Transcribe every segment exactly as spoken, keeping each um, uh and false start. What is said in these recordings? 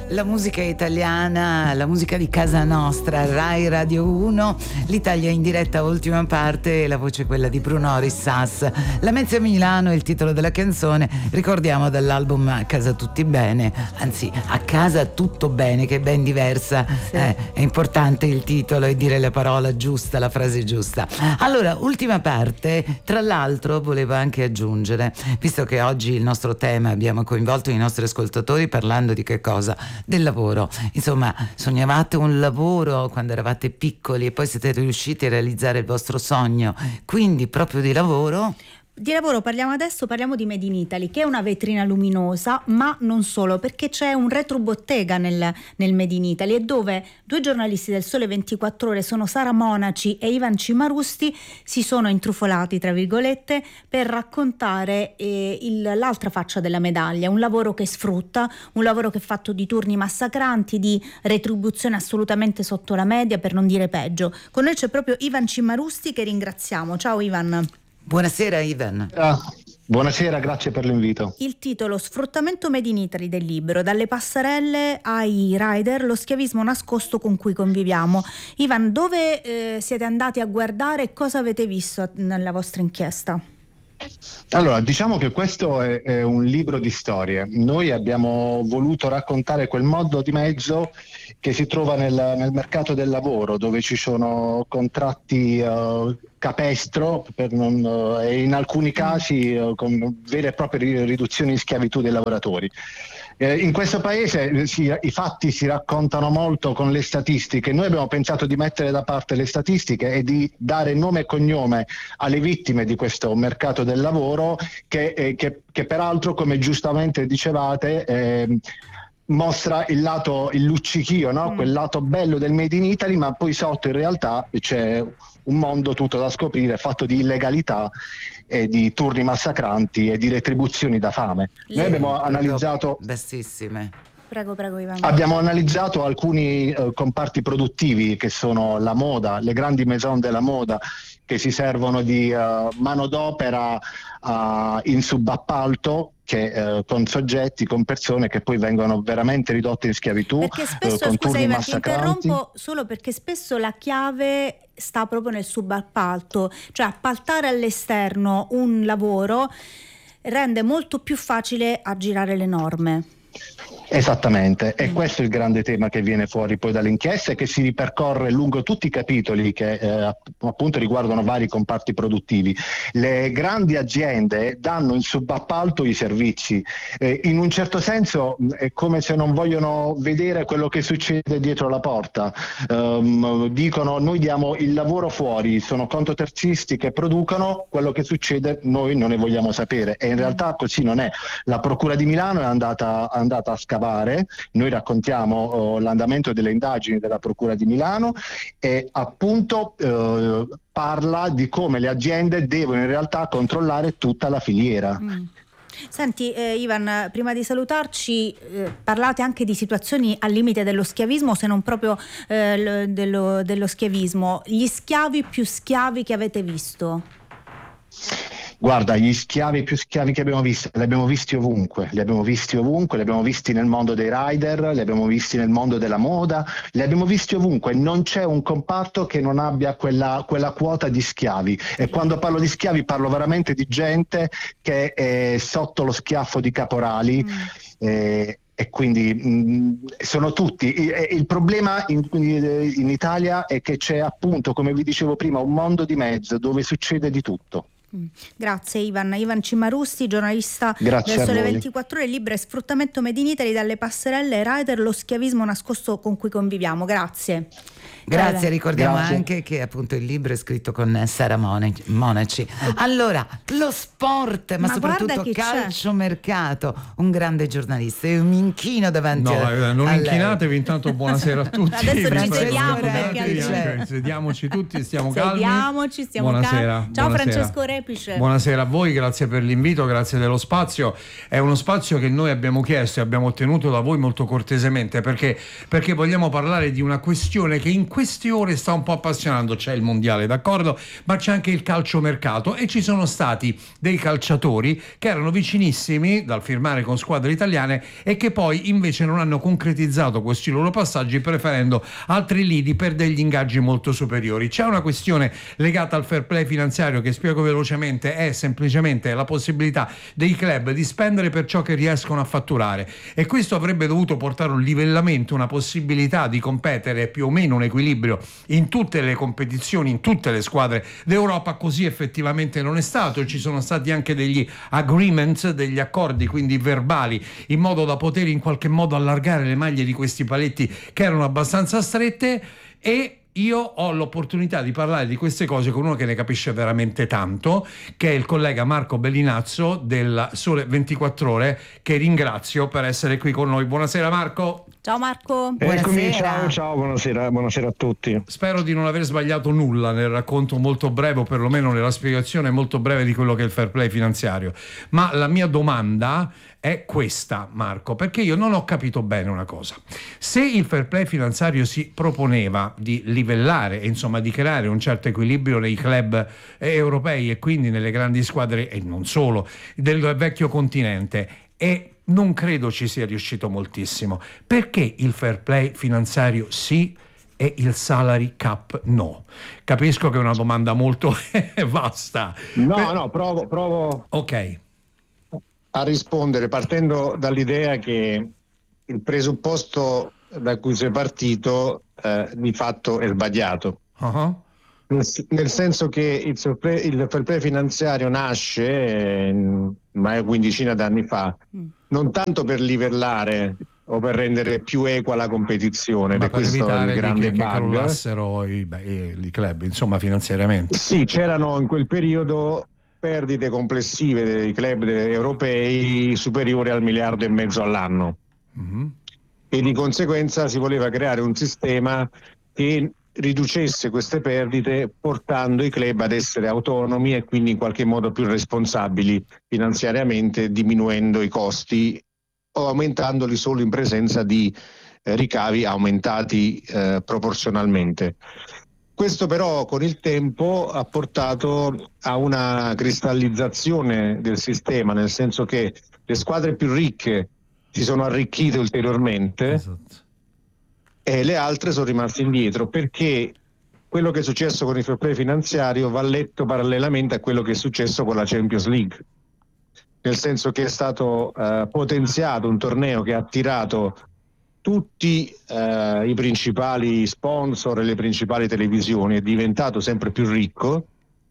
la musica italiana, la musica di casa nostra, Rai Radio uno, l'Italia in diretta, ultima parte, la voce è quella di Bruno Rissas. La Mezza Milano è il titolo della canzone, ricordiamo dall'album A Casa Tutti Bene, anzi A Casa Tutto Bene, che è ben diversa, sì. eh, è importante il titolo e dire la parola giusta, la frase giusta. Allora, ultima parte, tra l'altro volevo anche aggiungere, visto che oggi il nostro tema abbiamo coinvolto i nostri ascoltatori parlando di che cosa? Del lavoro. Insomma, sognavate un lavoro quando eravate piccoli e poi siete riusciti a realizzare il vostro sogno, quindi proprio di lavoro. Di lavoro parliamo adesso, parliamo di Made in Italy, che è una vetrina luminosa, ma non solo, perché c'è un retrobottega nel, nel Made in Italy, e dove due giornalisti del Sole ventiquattro Ore, sono Sara Monaci e Ivan Cimarusti, si sono intrufolati, tra virgolette, per raccontare eh, il, l'altra faccia della medaglia, un lavoro che sfrutta, un lavoro che è fatto di turni massacranti, di retribuzione assolutamente sotto la media, per non dire peggio. Con noi c'è proprio Ivan Cimarusti, che ringraziamo. Ciao Ivan. Buonasera Ivan. Ah, buonasera, grazie per l'invito. Il titolo: Sfruttamento Made in Italy del libro, dalle passerelle ai rider, lo schiavismo nascosto con cui conviviamo. Ivan, dove eh, siete andati a guardare e cosa avete visto nella vostra inchiesta? Allora, diciamo che questo è, è un libro di storie. Noi abbiamo voluto raccontare quel mondo di mezzo che si trova nel, nel mercato del lavoro, dove ci sono contratti uh, capestro per non, uh, e in alcuni casi uh, con vere e proprie riduzioni in schiavitù dei lavoratori. Eh, in questo paese si, i fatti si raccontano molto con le statistiche. Noi abbiamo pensato di mettere da parte le statistiche e di dare nome e cognome alle vittime di questo mercato del lavoro che, eh, che, che peraltro, come giustamente dicevate, eh, mostra il lato, il luccichio, no? Mm. Quel lato bello del Made in Italy, ma poi sotto in realtà c'è un mondo tutto da scoprire, fatto di illegalità e di turni massacranti e di retribuzioni da fame. Noi Sì, abbiamo analizzato bestissime. Prego, prego Ivan. Abbiamo analizzato alcuni eh, comparti produttivi, che sono la moda, le grandi maison della moda, che si servono di uh, manodopera uh, in subappalto, che, uh, con soggetti, con persone che poi vengono veramente ridotte in schiavitù. Perché spesso, uh, con scusa turni Ivan, ti massacranti. interrompo solo perché spesso la chiave sta proprio nel subappalto, cioè appaltare all'esterno un lavoro rende molto più facile aggirare le norme. Esattamente, e questo è il grande tema che viene fuori poi dall'inchiesta e che si ripercorre lungo tutti i capitoli che eh, appunto riguardano vari comparti produttivi. Le grandi aziende danno in subappalto i servizi, eh, in un certo senso è come se non vogliono vedere quello che succede dietro la porta. Um, dicono: noi diamo il lavoro fuori, sono contoterzisti che producono, quello che succede noi non ne vogliamo sapere, e in realtà così non è. La Procura di Milano è andata, andata a scavare, noi raccontiamo oh, l'andamento delle indagini della Procura di Milano, e appunto eh, parla di come le aziende devono in realtà controllare tutta la filiera. Mm. Senti eh, Ivan, prima di salutarci, eh, parlate anche di situazioni al limite dello schiavismo, se non proprio eh, lo, dello, dello schiavismo. Gli schiavi più schiavi che avete visto? Guarda, gli schiavi più schiavi che abbiamo visto, li abbiamo visti ovunque, li abbiamo visti ovunque, li abbiamo visti nel mondo dei rider, li abbiamo visti nel mondo della moda, li abbiamo visti ovunque. Non c'è un comparto che non abbia quella, quella quota di schiavi, e quando parlo di schiavi parlo veramente di gente che è sotto lo schiaffo di caporali. Mm. Eh, E quindi mh, sono tutti. Il, il problema in, in Italia è che c'è, appunto, come vi dicevo prima, un mondo di mezzo dove succede di tutto. Grazie Ivan. Ivan Cimarusti, giornalista Grazie del Sole ventiquattro Ore, il libro è Sfruttamento Made in Italy, dalle passerelle ai rider, lo schiavismo nascosto con cui conviviamo. Grazie. Grazie, ricordiamo Grazie. anche che appunto il libro è scritto con Sara Monaci. Allora, lo sport, ma, Ma soprattutto calciomercato, un grande giornalista. Io mi inchino davanti no, a No, non a inchinatevi, intanto buonasera a tutti. Adesso ci Prego, sediamo, sediatevi, perché anche, sediamoci tutti, stiamo calmi. Sediamoci, stiamo buonasera, calmi. Ciao buonasera. Francesco Repice. Buonasera a voi, grazie per l'invito, grazie dello spazio. È uno spazio che noi abbiamo chiesto e abbiamo ottenuto da voi molto cortesemente, perché, perché vogliamo parlare di una questione che in queste ore sta un po' appassionando. C'è il mondiale, d'accordo, ma c'è anche il calciomercato, e ci sono stati dei calciatori che erano vicinissimi dal firmare con squadre italiane e che poi invece non hanno concretizzato questi loro passaggi, preferendo altri lidi per degli ingaggi molto superiori. C'è una questione legata al fair play finanziario che spiego velocemente, è semplicemente la possibilità dei club di spendere per ciò che riescono a fatturare, e questo avrebbe dovuto portare un livellamento, una possibilità di competere, più o meno un equilibrio in tutte le competizioni, in tutte le squadre d'Europa. Così effettivamente non è stato, e ci sono stati anche degli agreements, degli accordi quindi verbali, in modo da poter in qualche modo allargare le maglie di questi paletti che erano abbastanza strette. E io ho l'opportunità di parlare di queste cose con uno che ne capisce veramente tanto, che è il collega Marco Bellinazzo del Sole ventiquattro Ore, che ringrazio per essere qui con noi. Buonasera Marco. Ciao Marco. Eccomi, ciao, ciao, buonasera, buonasera a tutti. Spero di non aver sbagliato nulla nel racconto molto breve, o perlomeno nella spiegazione molto breve di quello che è il fair play finanziario. Ma la mia domanda è questa, Marco, perché io non ho capito bene una cosa. Se il fair play finanziario si proponeva di livellare, insomma di creare un certo equilibrio nei club europei e quindi nelle grandi squadre, e non solo, del vecchio continente, e non credo ci sia riuscito moltissimo, perché il fair play finanziario sì e il salary cap no? Capisco che è una domanda molto vasta. No, per... no, provo, provo ok. a rispondere partendo dall'idea che il presupposto da cui sei partito eh, di fatto è sbagliato. Uh-huh. Nel senso che il fair play finanziario nasce eh, ma quindicina d'anni fa, mm. non tanto per livellare o per rendere più equa la competizione, ma per questo è il grande che, bug. Che crollassero i, beh, i club, insomma, finanziariamente. Sì, c'erano in quel periodo perdite complessive dei club europei superiori al miliardo e mezzo all'anno, mm-hmm. e di conseguenza si voleva creare un sistema che riducesse queste perdite, portando i club ad essere autonomi e quindi in qualche modo più responsabili finanziariamente, diminuendo i costi o aumentandoli solo in presenza di eh, ricavi aumentati eh, proporzionalmente. Questo però con il tempo ha portato a una cristallizzazione del sistema, nel senso che le squadre più ricche si sono arricchite ulteriormente, esatto. e le altre sono rimaste indietro, perché quello che è successo con il fair play finanziario va letto parallelamente a quello che è successo con la Champions League, nel senso che è stato eh, potenziato un torneo che ha attirato tutti eh, i principali sponsor e le principali televisioni, è diventato sempre più ricco,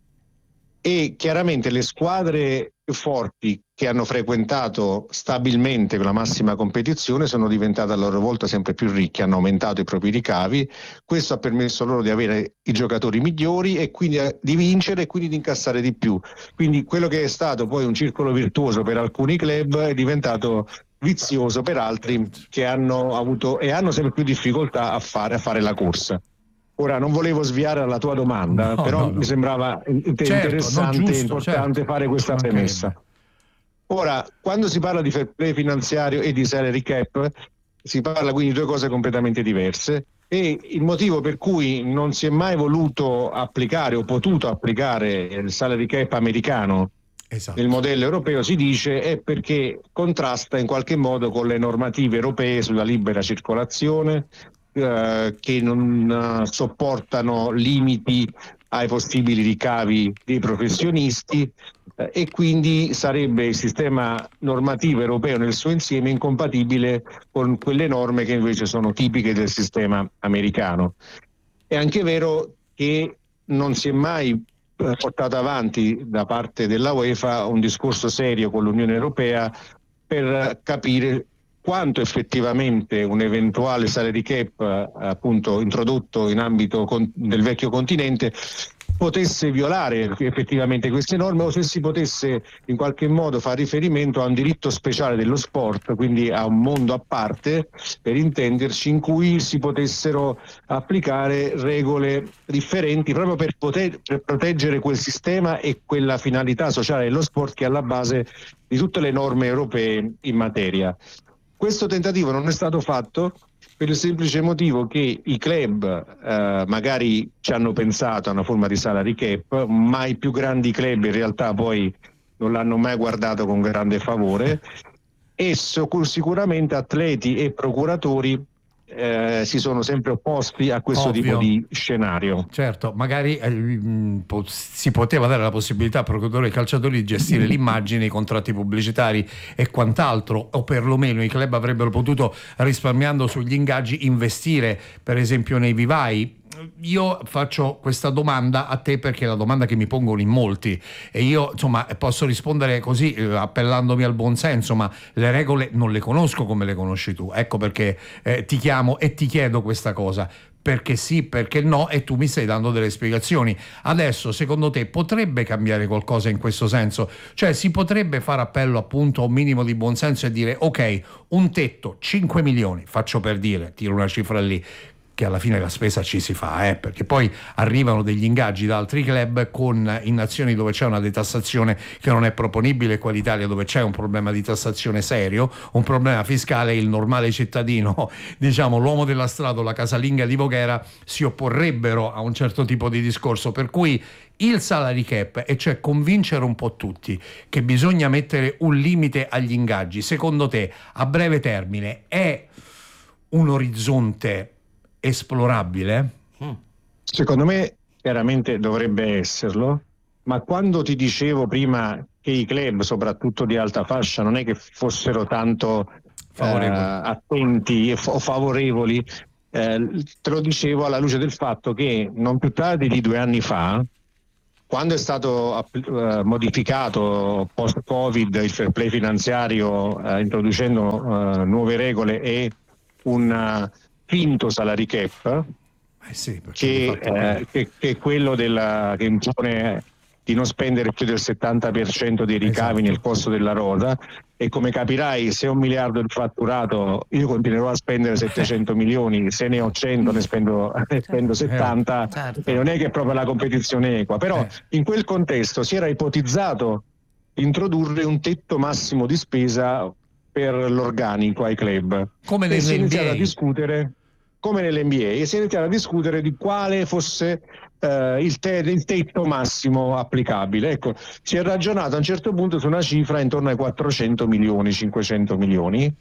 e chiaramente le squadre più forti che hanno frequentato stabilmente la massima competizione sono diventate a loro volta sempre più ricche, hanno aumentato i propri ricavi. Questo ha permesso loro di avere i giocatori migliori e quindi di vincere e quindi di incassare di più. Quindi quello che è stato poi un circolo virtuoso per alcuni club è diventato vizioso per altri che hanno avuto e hanno sempre più difficoltà a fare, a fare la corsa. Ora non volevo sviare alla tua domanda, no, però no, no. mi sembrava inter- certo, interessante e importante certo. fare questa premessa. Ora, quando si parla di fair play finanziario e di salary cap, si parla quindi di due cose completamente diverse, e il motivo per cui non si è mai voluto applicare o potuto applicare il salary cap americano esatto. nel modello europeo, si dice, è perché contrasta in qualche modo con le normative europee sulla libera circolazione, eh, che non uh, sopportano limiti ai possibili ricavi dei professionisti, eh, e quindi sarebbe il sistema normativo europeo nel suo insieme incompatibile con quelle norme che invece sono tipiche del sistema americano. È anche vero che non si è mai portato avanti da parte della UEFA un discorso serio con l'Unione Europea per capire quanto effettivamente un eventuale salary cap appunto introdotto in ambito con, del vecchio continente potesse violare effettivamente queste norme, o se si potesse in qualche modo fare riferimento a un diritto speciale dello sport, quindi a un mondo a parte, per intenderci, in cui si potessero applicare regole differenti proprio per poter per proteggere quel sistema e quella finalità sociale dello sport che è alla base di tutte le norme europee in materia. Questo tentativo non è stato fatto per il semplice motivo che i club eh, magari ci hanno pensato a una forma di salary cap, ma i più grandi club in realtà poi non l'hanno mai guardato con grande favore, e so, sicuramente atleti e procuratori Eh, si sono sempre opposti a questo Ovvio. tipo di scenario. Certo, magari eh, mh, po- si poteva dare la possibilità al procuratore e ai calciatori di gestire l'immagine, i contratti pubblicitari e quant'altro, o perlomeno i club avrebbero potuto, risparmiando sugli ingaggi, investire per esempio nei vivai. Io faccio questa domanda a te perché è la domanda che mi pongono in molti, e io insomma posso rispondere così eh, appellandomi al buon senso, ma le regole non le conosco come le conosci tu, ecco perché eh, ti chiamo e ti chiedo questa cosa, perché sì, perché no, e tu mi stai dando delle spiegazioni. Adesso secondo te potrebbe cambiare qualcosa in questo senso? Cioè si potrebbe fare appello appunto a un minimo di buonsenso e dire ok, un tetto cinque milioni, faccio per dire, tiro una cifra lì, che alla fine la spesa ci si fa, eh, perché poi arrivano degli ingaggi da altri club con in nazioni dove c'è una detassazione che non è proponibile, qua l'Italia dove c'è un problema di tassazione serio, un problema fiscale, il normale cittadino, diciamo l'uomo della strada o la casalinga di Voghera si opporrebbero a un certo tipo di discorso, per cui il salary cap, e cioè convincere un po' tutti che bisogna mettere un limite agli ingaggi, secondo te a breve termine è un orizzonte esplorabile? Secondo me chiaramente dovrebbe esserlo, ma quando ti dicevo prima che i club, soprattutto di alta fascia, non è che fossero tanto favorevoli. Eh, attenti o favorevoli, eh, te lo dicevo alla luce del fatto che non più tardi di due anni fa, quando è stato uh, modificato post-Covid il fair play finanziario, uh, introducendo uh, nuove regole e un uh, finto salary cap, eh sì, che, eh, che, che è quello della, che impone di non spendere più del settanta per cento dei ricavi, esatto, nel costo della rosa, e come capirai se ho un miliardo di fatturato io continuerò a spendere settecento milioni, se ne ho cento ne spendo, ne spendo settanta, certo. E non è che è proprio la competizione equa, però eh. in quel contesto si era ipotizzato introdurre un tetto massimo di spesa per l'organico ai club, come e si è iniziato a discutere come nell'N B A e si è iniziato a discutere di quale fosse eh, il, te- il tetto massimo applicabile. Ecco, si è ragionato a un certo punto su una cifra intorno ai quattrocento milioni, cinquecento milioni,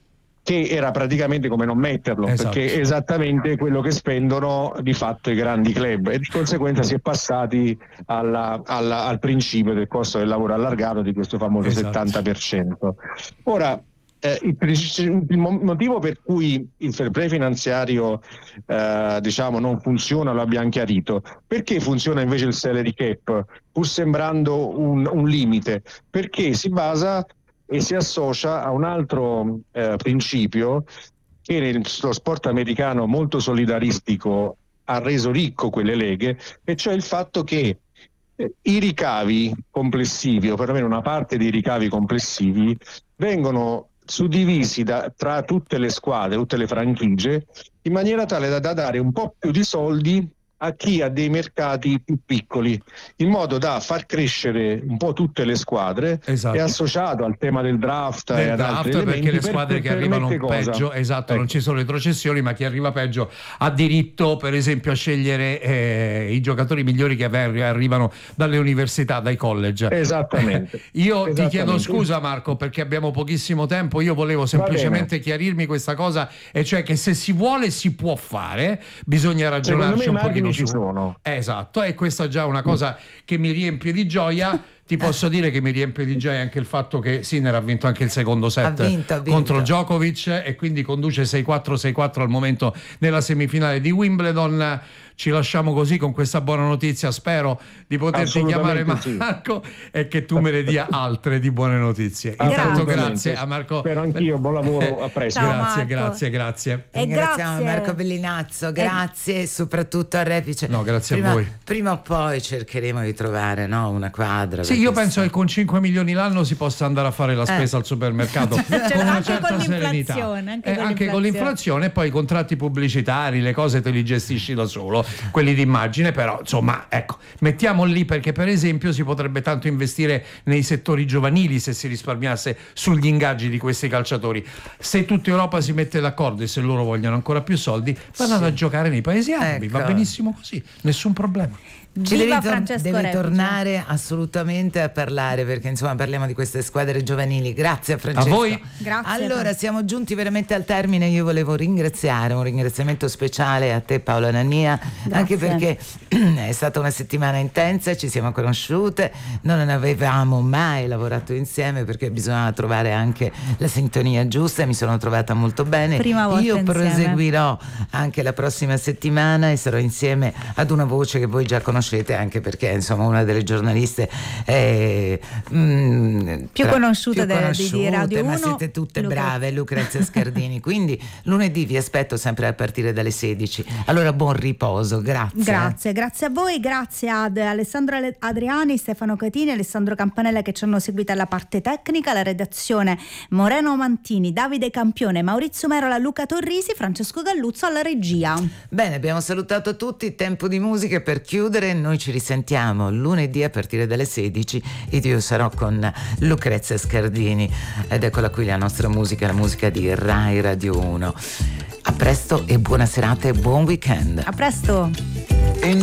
che era praticamente come non metterlo, esatto, perché è esattamente quello che spendono di fatto i grandi club, e di conseguenza si è passati alla, alla, al principio del costo del lavoro allargato, di questo famoso, esatto, settanta per cento. Ora, eh, il, il motivo per cui il fair play finanziario eh, diciamo non funziona lo abbiamo chiarito. Perché funziona invece il salary cap, pur sembrando un, un limite? Perché si basa e si associa a un altro eh, principio che nello sport americano molto solidaristico ha reso ricco quelle leghe, e cioè il fatto che eh, i ricavi complessivi, o perlomeno una parte dei ricavi complessivi, vengono suddivisi da, tra tutte le squadre, tutte le franchigie, in maniera tale da, da dare un po' più di soldi a chi ha dei mercati più piccoli, in modo da far crescere un po' tutte le squadre, esatto, e associato al tema del draft, del e ad draft altri perché elementi, le squadre per, che arrivano peggio, esatto, ecco, non ci sono retrocessioni, ma chi arriva peggio ha diritto per esempio a scegliere eh, i giocatori migliori che arrivano dalle università, dai college. Esattamente. Io Esattamente. Ti chiedo scusa Marco perché abbiamo pochissimo tempo, io volevo semplicemente chiarirmi questa cosa, e cioè che se si vuole si può fare, bisogna ragionarci un pochino. Ci sono. Esatto, e questa è già una cosa che mi riempie di gioia. Ti posso dire che mi riempie di gioia anche il fatto che Sinner ha vinto anche il secondo set, ha vinto, ha vinto. contro Djokovic, e quindi conduce sei quattro sei quattro al momento nella semifinale di Wimbledon. Ci lasciamo così con questa buona notizia, spero di poterti chiamare Marco, sì, e che tu me ne dia altre di buone notizie. Intanto grazie a Marco. Spero anch'io, buon lavoro, a presto. Ciao, grazie, grazie, grazie. E ringraziamo grazie. Marco Bellinazzo, grazie e soprattutto a Repice. No, grazie prima, a voi. Prima o poi cercheremo di trovare, no, una quadra. Sì, io penso che con cinque milioni l'anno si possa andare a fare la spesa eh. al supermercato cioè, con una anche certa con serenità. Anche, eh, con, anche l'inflazione. con l'inflazione e poi i contratti pubblicitari, le cose te li gestisci da solo, quelli di immagine, però insomma ecco, mettiamo lì, perché per esempio si potrebbe tanto investire nei settori giovanili se si risparmiasse sugli ingaggi di questi calciatori. Se tutta Europa si mette d'accordo e se loro vogliono ancora più soldi, vanno sì. a giocare nei paesi arabi, ecco. va benissimo così, nessun problema. Ci devi, tor- devi tornare assolutamente a parlare, perché insomma parliamo di queste squadre giovanili. Grazie a Francesco. A voi. Grazie. Allora siamo giunti veramente al termine. Io volevo ringraziare, un ringraziamento speciale a te Paola Nania, Grazie. anche perché è stata una settimana intensa, ci siamo conosciute, non avevamo mai lavorato insieme perché bisognava trovare anche la sintonia giusta e mi sono trovata molto bene. Prima volta Io insieme. proseguirò anche la prossima settimana e sarò insieme ad una voce che voi già conoscete, anche perché insomma una delle giornaliste eh, mh, più tra, conosciute, più conosciute di Radio ma uno, siete tutte Lucrezia. brave, Lucrezia Scardini. Quindi lunedì vi aspetto sempre a partire dalle sedici. Allora buon riposo, grazie. Grazie, grazie a voi, grazie ad Alessandro Adriani, Stefano Catini, Alessandro Campanella che ci hanno seguito alla parte tecnica, la redazione Moreno Mantini, Davide Campione, Maurizio Merola, Luca Torrisi, Francesco Galluzzo alla regia. Bene, abbiamo salutato tutti, tempo di musica per chiudere. Noi ci risentiamo lunedì a partire dalle sedici ed io sarò con Lucrezia Scardini ed eccola qui la nostra musica, la musica di Rai Radio uno. A presto e buona serata e buon weekend. A presto.